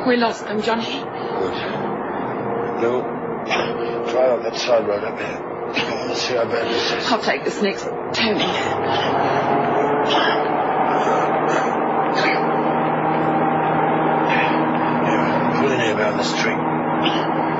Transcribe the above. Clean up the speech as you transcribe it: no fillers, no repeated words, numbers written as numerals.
We lost them, Johnny. Good. Lou, try on that side right up here. I want to see how bad this is. I'll take this next. Tony. Yeah, pull in here around this tree.